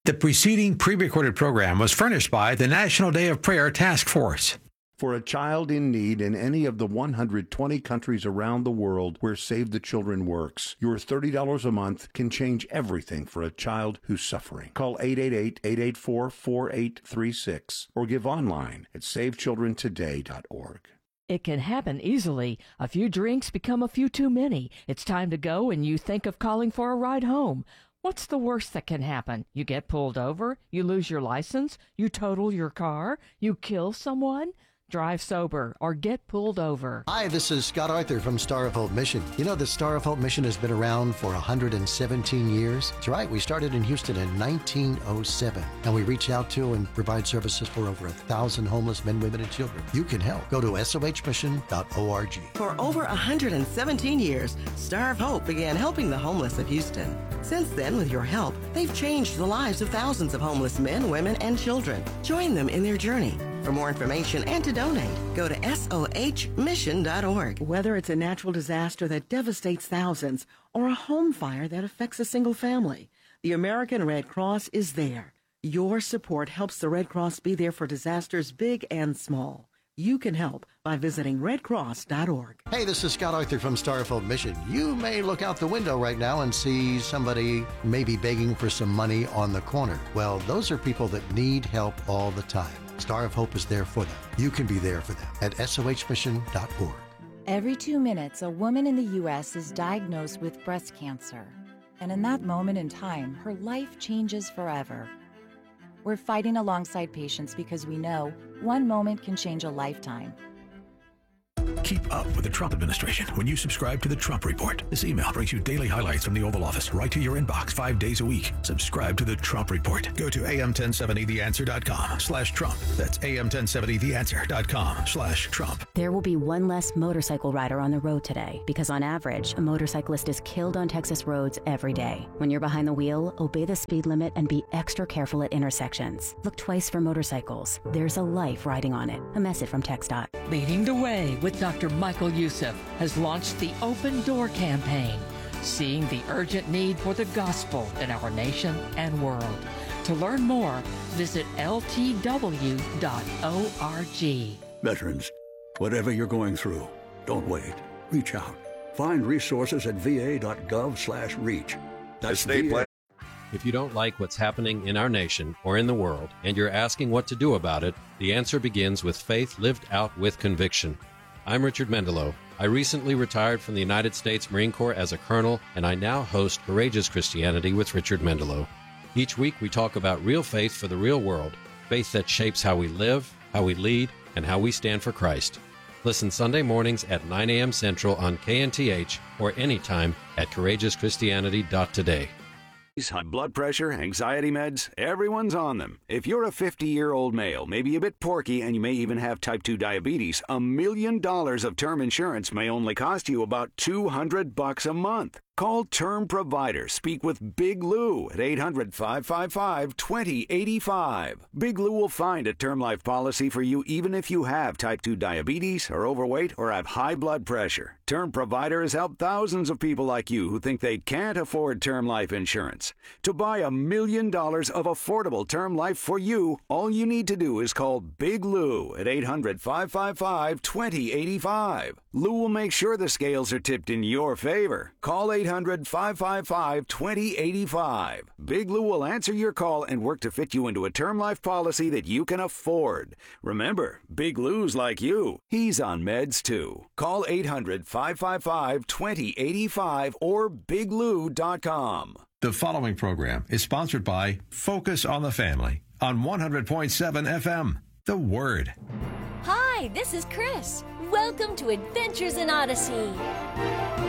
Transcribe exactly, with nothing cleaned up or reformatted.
The preceding pre-recorded program was furnished by the National Day of Prayer Task Force. For a child in need in any of the one hundred twenty countries around the world where Save the Children works, your thirty dollars a month can change everything for a child who's suffering. Call eight eight eight, eight eight four, four eight three six or give online at save children today dot org. It can happen easily. A few drinks become a few too many. It's time to go and you think of calling for a ride home. What's the worst that can happen? You get pulled over, you lose your license, you total your car, you kill someone? Drive sober or get pulled over. Hi, this is Scott Arthur from Star of Hope Mission. You know, the Star of Hope Mission has been around for one hundred seventeen years. That's right, we started in Houston in nineteen oh seven, and we reach out to and provide services for over a thousand homeless men, women, and children. You can help. Go to S O H mission dot org. For over one hundred seventeen years, Star of Hope began helping the homeless of Houston. Since then, with your help, they've changed the lives of thousands of homeless men, women, and children. Join them in their journey. For more information and to donate, go to S O H mission dot org. Whether it's a natural disaster that devastates thousands or a home fire that affects a single family, the American Red Cross is there. Your support helps the Red Cross be there for disasters big and small. You can help by visiting red cross dot org. Hey, this is Scott Arthur from Star of Hope Mission. You may look out the window right now and see somebody maybe begging for some money on the corner. Well, those are people that need help all the time. Star of Hope is there for them. You can be there for them at S O H mission dot org. Every two minutes, a woman in the U S is diagnosed with breast cancer. And in that moment in time, her life changes forever. We're fighting alongside patients because we know one moment can change a lifetime. Keep up with the Trump administration when you subscribe to the Trump Report. This email brings you daily highlights from the Oval Office right to your inbox five days a week. Subscribe to the Trump Report. Go to A M ten seventy the answer dot com slash Trump. That's A M ten seventy the answer dot com slash Trump. There will be one less motorcycle rider on the road today because on average, a motorcyclist is killed on Texas roads every day. When you're behind the wheel, obey the speed limit and be extra careful at intersections. Look twice for motorcycles. There's a life riding on it. A message from TxDOT. Leading the way with Doctor Michael Youssef has launched the Open Door campaign, seeing the urgent need for the gospel in our nation and world. To learn more, visit L T W dot org. Veterans, whatever you're going through, don't wait. Reach out. Find resources at V A dot gov slash reach. That's V A. If you don't like what's happening in our nation or in the world, and you're asking what to do about it, the answer begins with faith lived out with conviction. I'm Richard Mendelow. I recently retired from the United States Marine Corps as a colonel, and I now host Courageous Christianity with Richard Mendelow. Each week we talk about real faith for the real world, faith that shapes how we live, how we lead, and how we stand for Christ. Listen Sunday mornings at nine a.m. Central on K N T H or anytime at courageous christianity dot today. High blood pressure, anxiety meds, everyone's on them. If you're a fifty-year-old male, maybe a bit porky, and you may even have type two diabetes, a million dollars of term insurance may only cost you about two hundred bucks a month. Call Term Provider. Speak with Big Lou at eight hundred, five five five, two zero eight five. Big Lou will find a term life policy for you even if you have type two diabetes, are overweight, or have high blood pressure. Term Provider has helped thousands of people like you who think they can't afford term life insurance. To buy a million dollars of affordable term life for you, all you need to do is call Big Lou at eight hundred, five five five, two zero eight five. Lou will make sure the scales are tipped in your favor. Call eight hundred, five five five, two zero eight five. Big Lou will answer your call and work to fit you into a term life policy that you can afford. Remember, Big Lou's like you. He's on meds too. Call eight hundred, five five five, two zero eight five or big lou dot com. The following program is sponsored by Focus on the Family on one hundred point seven F M. The Word. Hi, this is Chris. Welcome to Adventures in Odyssey.